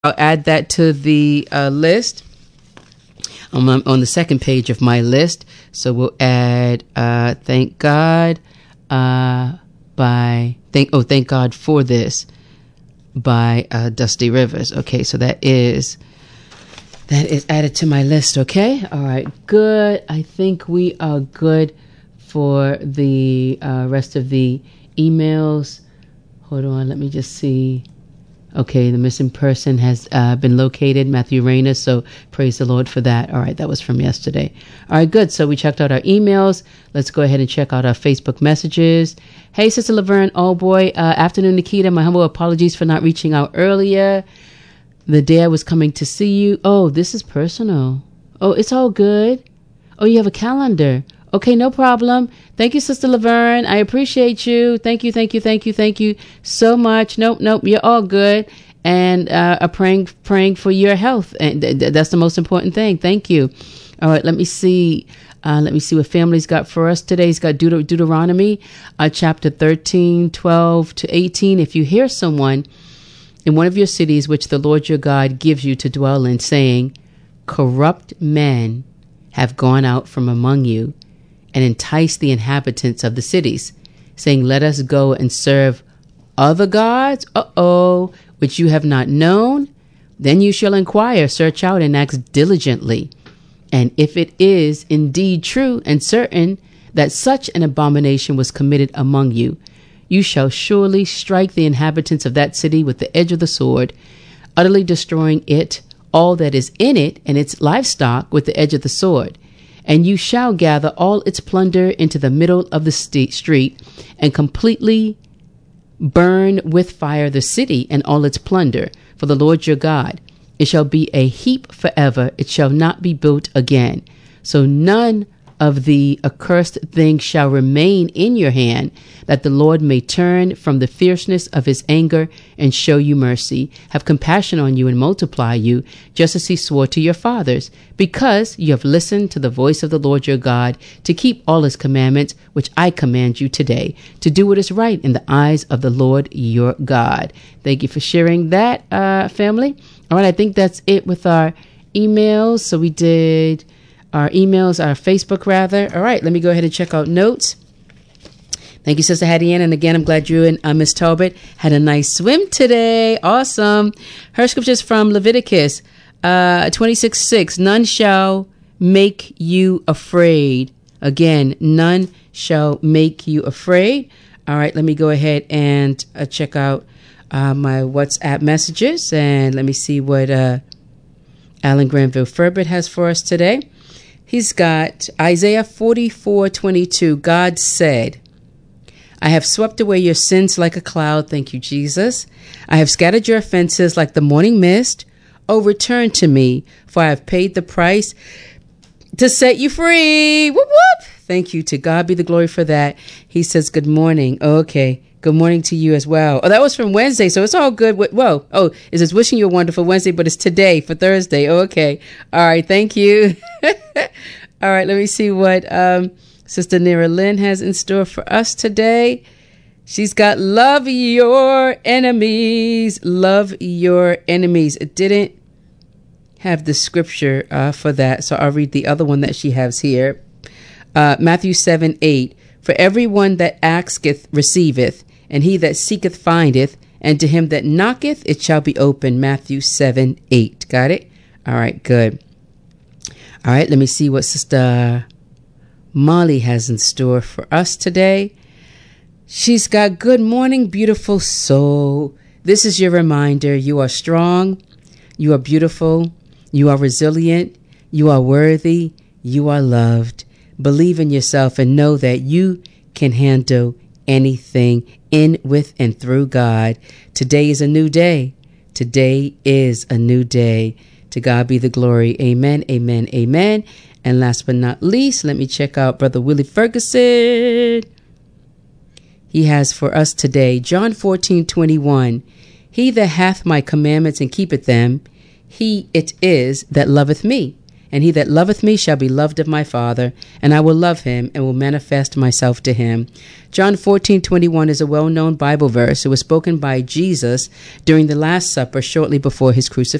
I'll add that to the list. I'm on the second page of my list. So we'll add Thank God Thank God for This by Dusty Rivers. Okay, so that is added to my list. Okay, all right, good. I think we are good for the rest of the emails. Hold on, let me just see. Okay, the missing person has been located, Matthew Rayner, so praise the Lord for that. All right, that was from yesterday. All right, good. So we checked out our emails. Let's go ahead and check out our Facebook messages. Hey, Sister Laverne, oh boy, afternoon, Nikita. My humble apologies for not reaching out earlier. The day I was coming to see you. Oh, this is personal. Oh, it's all good. Oh, you have a calendar. Okay, no problem. Thank you, Sister Laverne. I appreciate you. Thank you so much. Nope, you're all good. And praying for your health. And that's the most important thing. Thank you. All right, let me see. Let me see what family's got for us today. He's got Deuteronomy, chapter 13, 12 to 18. If you hear someone in one of your cities which the Lord your God gives you to dwell in, saying, corrupt men have gone out from among you, and entice the inhabitants of the cities, saying, let us go and serve other gods, which you have not known. Then you shall inquire, search out, and act diligently. And if it is indeed true and certain that such an abomination was committed among you, you shall surely strike the inhabitants of that city with the edge of the sword, utterly destroying it, all that is in it, and its livestock with the edge of the sword. And you shall gather all its plunder into the middle of the street, and completely burn with fire the city and all its plunder, for the Lord your God. It shall be a heap forever, it shall not be built again. So none of the accursed things shall remain in your hand, that the Lord may turn from the fierceness of his anger and show you mercy, have compassion on you and multiply you, just as he swore to your fathers, because you have listened to the voice of the Lord your God, to keep all his commandments, which I command you today, to do what is right in the eyes of the Lord your God. Thank you for sharing that, family. All right, I think that's it with our emails. So we did our emails, our Facebook rather. All right, let me go ahead and check out notes. Thank you, Sister Hattie Ann. And again, I'm glad you and Miss Talbot had a nice swim today. Awesome. Her scriptures from Leviticus 26:6. None shall make you afraid. Again, none shall make you afraid. All right, let me go ahead and check out my WhatsApp messages. And let me see what Alan Granville Furbert has for us today. He's got Isaiah 44:22. God said, I have swept away your sins like a cloud. Thank you, Jesus. I have scattered your offenses like the morning mist. Oh, return to me, for I have paid the price to set you free. Whoop, whoop. Thank you. To God be the glory for that. He says, good morning. Okay. Good morning to you as well. Oh, that was from Wednesday, so it's all good. Whoa. Oh, it says wishing you a wonderful Wednesday, but it's today for Thursday. Oh, okay. All right. Thank you. All right. Let me see what Sister Nera Lynn has in store for us today. She's got love your enemies. Love your enemies. It didn't have the scripture for that, so I'll read the other one that she has here. Matthew 7:8. For everyone that asketh receiveth, and he that seeketh findeth, and to him that knocketh it shall be open. Matthew 7:8. Got it? All right, good. All right, let me see what Sister Molly has in store for us today. She's got good morning, beautiful soul. This is your reminder. You are strong. You are beautiful. You are resilient. You are worthy. You are loved. Believe in yourself and know that you can handle anything in, with, and through God. Today is a new day. Today is a new day. To God be the glory. Amen, amen, amen. And last but not least, let me check out Brother Willie Ferguson. He has for us today, John 14:21. He that hath my commandments and keepeth them, he it is that loveth me. And he that loveth me shall be loved of my Father, and I will love him and will manifest myself to him. John 14:21 is a well-known Bible verse. It was spoken by Jesus during the Last Supper shortly before his crucifixion.